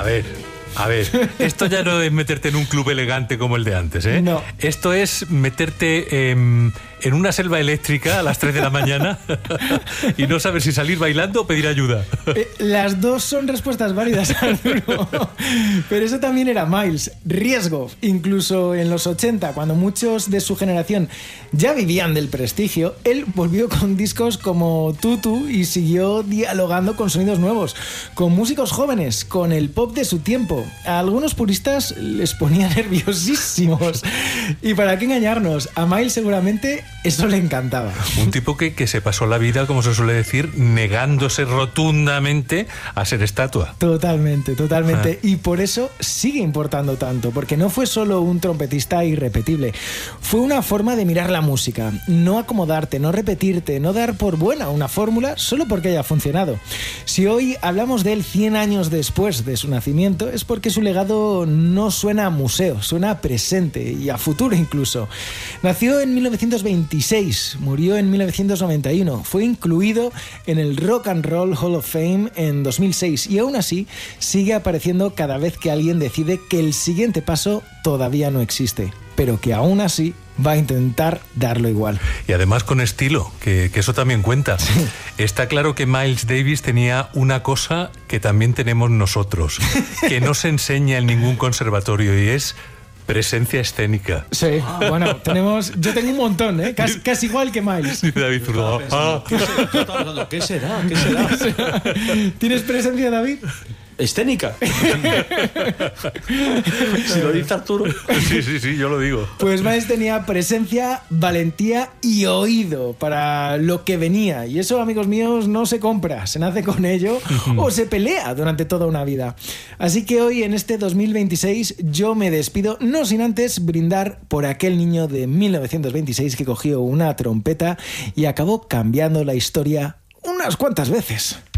A ver, esto ya no es meterte en un club elegante como el de antes, ¿eh? No. Esto es meterte en una selva eléctrica a las 3 de la mañana y no saber si salir bailando o pedir ayuda. Las dos son respuestas válidas, Arturo. Pero eso también era Miles. Riesgo. Incluso en los 80, cuando muchos de su generación ya vivían del prestigio, él volvió con discos como Tutu y siguió dialogando con sonidos nuevos, con músicos jóvenes, con el pop de su tiempo. A algunos puristas les ponía nerviosísimos. Y para qué engañarnos, a Miles seguramente eso le encantaba. Un tipo que se pasó la vida, como se suele decir, negándose rotundamente a ser estatua. Totalmente. Y por eso sigue importando tanto, porque no fue solo un trompetista irrepetible. Fue una forma de mirar la música. No acomodarte, no repetirte, no dar por buena una fórmula solo porque haya funcionado. Si hoy hablamos de él 100 años después de su nacimiento, es porque su legado no suena a museo, suena a presente y a futuro incluso. Nació en 1926, murió en 1991, fue incluido en el Rock and Roll Hall of Fame en 2006 y aún así sigue apareciendo cada vez que alguien decide que el siguiente paso todavía no existe, pero que aún así va a intentar darlo igual. Y además con estilo, que eso también cuenta. Sí. Está claro que Miles Davis tenía una cosa que también tenemos nosotros, que no se enseña en ningún conservatorio, y es presencia escénica. Sí, bueno, yo tengo un montón, ¿eh? Casi igual que Miles. Dice David Zurdo. ¿Qué será? ¿Tienes presencia, David? Escénica. Si lo dice Arturo. Sí, yo lo digo. Pues Miles tenía presencia, valentía y oído para lo que venía. Y eso, amigos míos, no se compra. Se nace con ello o se pelea durante toda una vida. Así que hoy, en este 2026, yo me despido, no sin antes brindar por aquel niño de 1926 que cogió una trompeta y acabó cambiando la historia unas cuantas veces.